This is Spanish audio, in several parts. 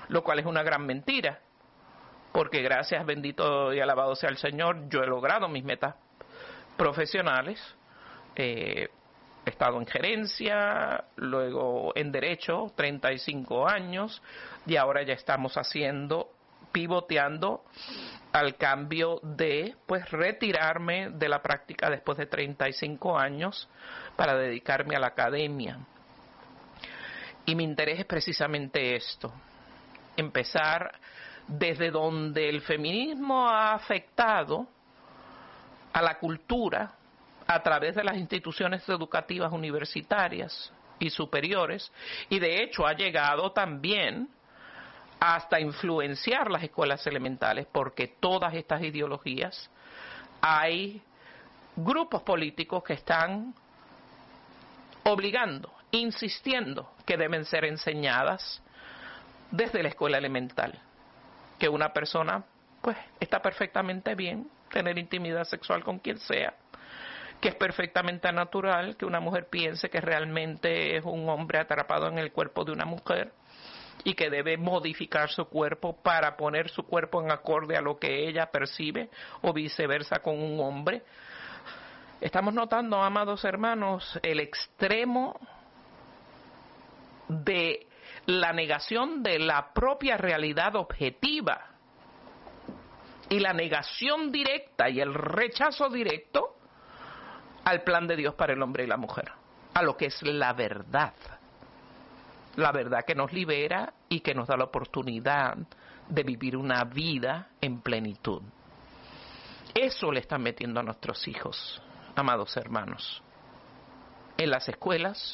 lo cual es una gran mentira, porque gracias, bendito y alabado sea el Señor, yo he logrado mis metas profesionales. He estado en gerencia, luego en derecho, 35 años, y ahora ya estamos pivoteando al cambio de, pues, retirarme de la práctica después de 35 años para dedicarme a la academia. Y mi interés es precisamente esto, empezar desde donde el feminismo ha afectado a la cultura a través de las instituciones educativas universitarias y superiores, y de hecho ha llegado también hasta influenciar las escuelas elementales, porque todas estas ideologías, hay grupos políticos que están obligando, insistiendo que deben ser enseñadas desde la escuela elemental, que una persona, pues, está perfectamente bien tener intimidad sexual con quien sea, que es perfectamente natural que una mujer piense que realmente es un hombre atrapado en el cuerpo de una mujer y que debe modificar su cuerpo para poner su cuerpo en acorde a lo que ella percibe, o viceversa con un hombre. Estamos notando, amados hermanos, el extremo de la negación de la propia realidad objetiva y la negación directa y el rechazo directo al plan de Dios para el hombre y la mujer, a lo que es la verdad que nos libera y que nos da la oportunidad de vivir una vida en plenitud. Eso le están metiendo a nuestros hijos, amados hermanos, en las escuelas,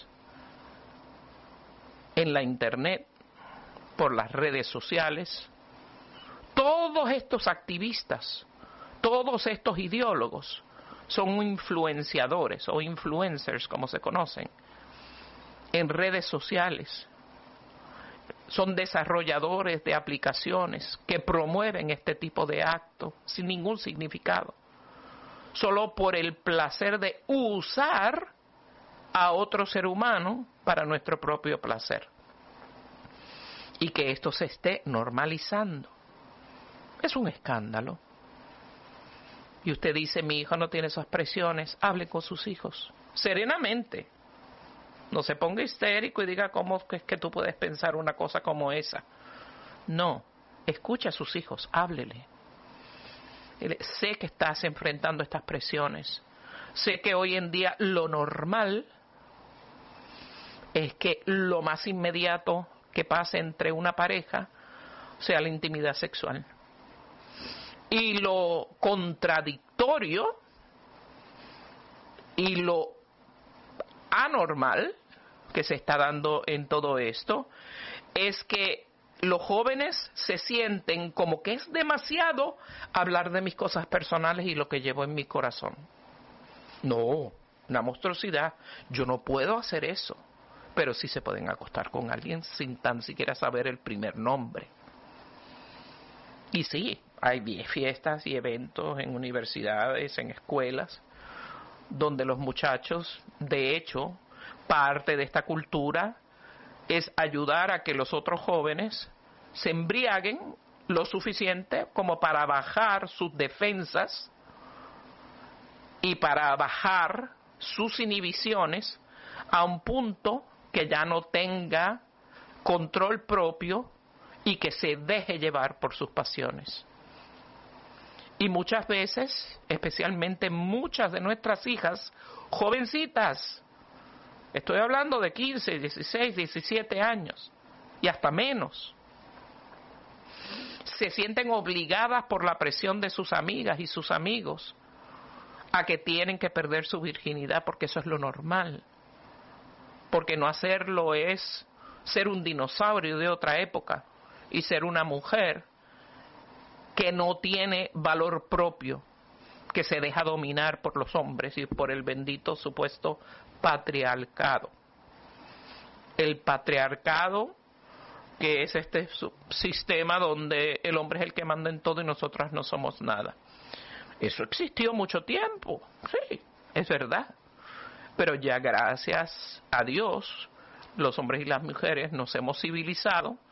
en la internet, por las redes sociales. Todos estos activistas, todos estos ideólogos son influenciadores o influencers, como se conocen, en redes sociales. Son desarrolladores de aplicaciones que promueven este tipo de actos sin ningún significado, solo por el placer de usar a otro ser humano para nuestro propio placer. Y que esto se esté normalizando es un escándalo. Y usted dice, mi hijo no tiene esas presiones. Hable con sus hijos serenamente, no se ponga histérico y diga cómo es que tú puedes pensar una cosa como esa. No, escucha a sus hijos, háblele. Sé que estás enfrentando estas presiones, sé que hoy en día lo normal es que lo más inmediato que pase entre una pareja sea la intimidad sexual. Y lo contradictorio y lo anormal que se está dando en todo esto es que los jóvenes se sienten como que es demasiado hablar de mis cosas personales y lo que llevo en mi corazón. No, una monstruosidad. Yo no puedo hacer eso. Pero sí se pueden acostar con alguien sin tan siquiera saber el primer nombre. Y sí, hay fiestas y eventos en universidades, en escuelas, donde los muchachos, de hecho, parte de esta cultura es ayudar a que los otros jóvenes se embriaguen lo suficiente como para bajar sus defensas y para bajar sus inhibiciones a un punto que ya no tenga control propio y que se deje llevar por sus pasiones. Y muchas veces, especialmente muchas de nuestras hijas, jovencitas, estoy hablando de 15, 16, 17 años y hasta menos, se sienten obligadas por la presión de sus amigas y sus amigos a que tienen que perder su virginidad porque eso es lo normal. Porque no hacerlo es ser un dinosaurio de otra época y ser una mujer que no tiene valor propio, que se deja dominar por los hombres y por el bendito supuesto patriarcado. El patriarcado, que es este sistema donde el hombre es el que manda en todo y nosotras no somos nada. Eso existió mucho tiempo, sí, es verdad. Pero ya gracias a Dios, los hombres y las mujeres nos hemos civilizado